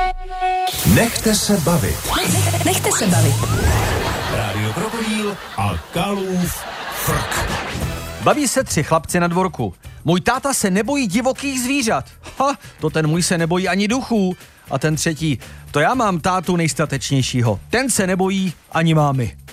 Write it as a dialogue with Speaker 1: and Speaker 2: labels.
Speaker 1: Nechte se bavit.
Speaker 2: Nechte se bavit.
Speaker 1: Rádio Krokodýl a Kalův frk.
Speaker 3: Baví se 3 chlapci na dvorku. Můj táta se nebojí divokých zvířat. To ten můj se nebojí ani duchů. A ten třetí, to já mám tátu nejstatečnějšího. Ten se nebojí ani mámy.